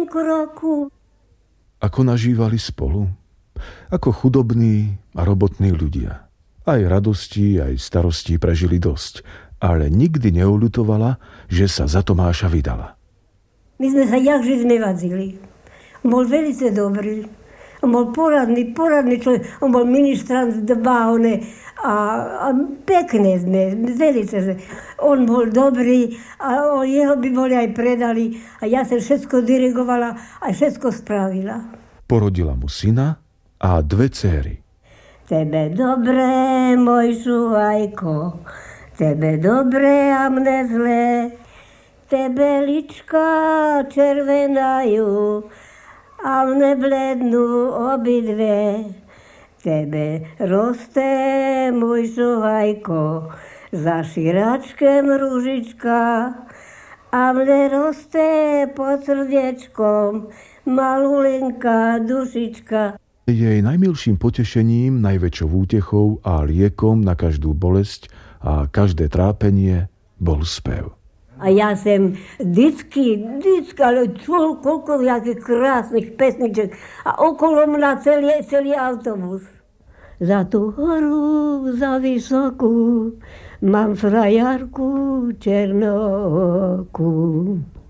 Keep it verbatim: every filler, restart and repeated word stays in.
kroku. Ako nažívali spolu? Ako chudobní a robotní ľudia. Aj radosti, aj starostí prežili dosť, ale nikdy neuľutovala, že sa za Tomáša vydala. My sme sa jakže znevadzili. On bol veľmi dobrý. On bol poradný, poradný človek. On bol ministrant dbávne a, a pekné sme, veľmi. On bol dobrý a on, jeho by boli aj predali a ja som všetko dirigovala a všetko spravila. Porodila mu syna a dve céry. Tebe dobré, môj šuhajko, tebe dobré a mne zlé, tebe lička červenajú, a mne blednú obidve. Tebe roste, môj šuhajko, za širačkem ružička, a mne roste pod srdiečkom malulinká dušička. Jej najmilším potešením, najväčšou útechou a liekom na každú bolesť a každé trápenie bol spev. A ja som vždycky, vždycky, ale čo, koľko jakých krásnych pesniček. A okolo mňa celý, celý autobus. Za tú horu, za vysokú, mám frajarku černokú.